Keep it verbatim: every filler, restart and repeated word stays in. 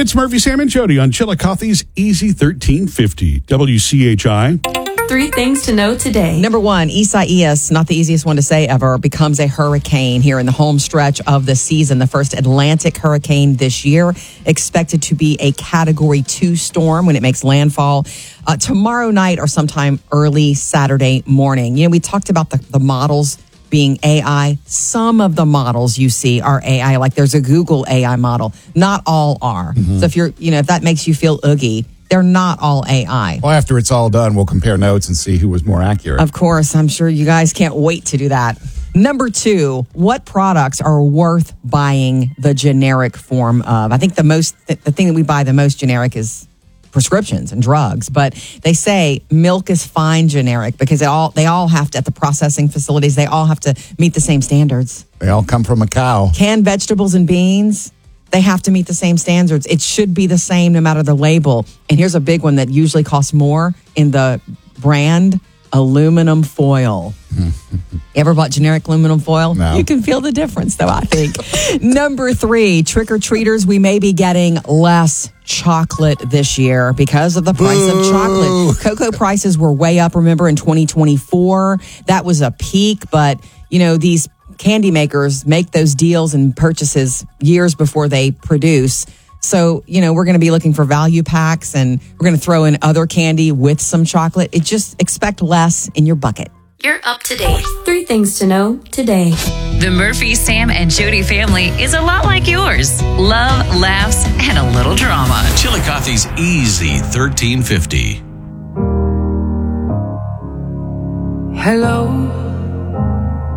It's Murphy, Sam, and Jody on Chillicothe's Easy thirteen fifty. W C H I. Three things to know today. Number one, Isaias, not the easiest one to say ever, becomes a hurricane here in the home stretch of the season. The first Atlantic hurricane this year, expected to be a Category two storm when it makes landfall uh, tomorrow night or sometime early Saturday morning. You know, we talked about the, the models being A I. Some of the models you see are A I, like there's a Google A I model. Not all are. Mm-hmm. So if you're, you know, if that makes you feel oogie, they're not all A I. Well, after it's all done, we'll compare notes and see who was more accurate. Of course, I'm sure you guys can't wait to do that. Number two, what products are worth buying the generic form of? I think the most, the thing that we buy the most generic is prescriptions and drugs, but they say milk is fine generic because it all they all have to, at the processing facilities, they all have to meet the same standards. They all come from a cow. Canned vegetables and beans, they have to meet the same standards. It should be the same no matter the label. And here's a big one that usually costs more in the brand, aluminum foil. You ever bought generic aluminum foil? No. You can feel the difference, though, I think. Number three, trick-or-treaters, we may be getting less chocolate this year because of the price Boo. of chocolate. Cocoa prices were way up, remember, in twenty twenty-four. That was a peak, but, you know, these candy makers make those deals and purchases years before they produce. So, you know, we're going to be looking for value packs and we're going to throw in other candy with some chocolate. It just expect less in your bucket. You're up to date. Three things to know today. The Murphy, Sam, and Jody family is a lot like yours. Love, laughs, and a little drama. Chillicothe's Easy thirteen fifty. Hello.